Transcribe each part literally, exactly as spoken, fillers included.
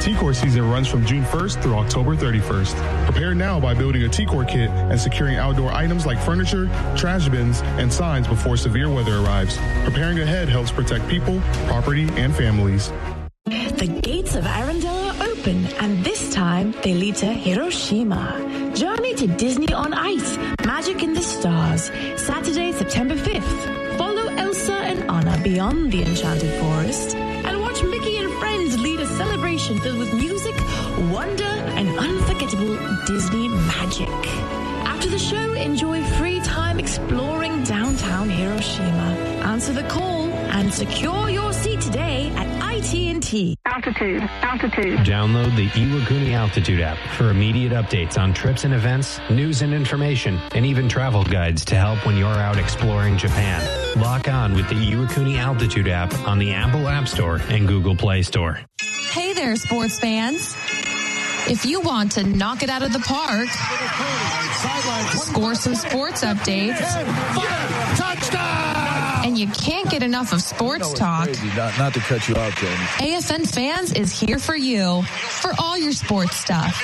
T-Core season runs from June first through October thirty-first. Prepare now by building a T-Core kit and securing outdoor items like furniture, trash bins, and signs before severe weather arrives. Preparing ahead helps protect people, property, and families. The gates of Arendelle are open, and this time they lead to Hiroshima. Journey to Disney on Ice, Magic in the Stars, Saturday, September fifth. Follow Elsa and Anna beyond the Enchanted Forest and watch Mickey and friends lead a celebration filled with music, wonder, and unforgettable Disney magic. After the show, enjoy free time exploring downtown Hiroshima. Answer the call and secure your seat today at I T and T. Altitude, altitude. Download the Iwakuni Altitude app for immediate updates on trips and events, news and information, and even travel guides to help when you're out exploring Japan. Lock on with the Iwakuni Altitude app on the Apple App Store and Google Play Store. Hey there, sports fans. If you want to knock it out of the park, score some sports updates, and you can't get enough of sports talk, not, not to cut you out, Jamie. A F N Fans is here for you for all your sports stuff.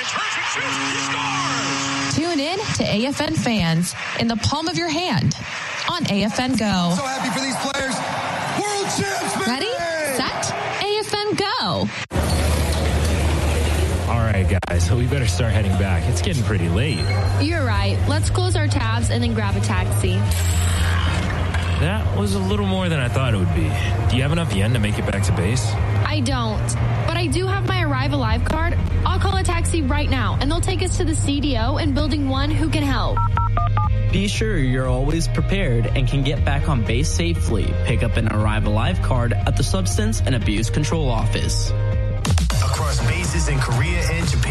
Tune in to A F N Fans in the palm of your hand on A F N Go. So happy for these players. World champs, baby! Ready, set, A F N Go. All right, guys, so we better start heading back. It's getting pretty late. You're right. Let's close our tabs and then grab a taxi. That was a little more than I thought it would be. Do you have enough yen to make it back to base? I don't, but I do have my Arrive Alive card. I'll call a taxi right now, and they'll take us to the C D O in Building one who can help. Be sure you're always prepared and can get back on base safely. Pick up an Arrive Alive card at the Substance and Abuse Control Office. Across bases in Korea and Japan.